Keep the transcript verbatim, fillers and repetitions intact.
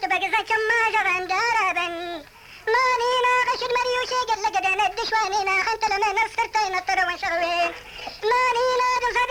بقزة كما جغن جاربن مانينا غشد مريوشي قل قدنا الدشوانينا انت لما نصرتين الطر ونشغوين مانينا دوزد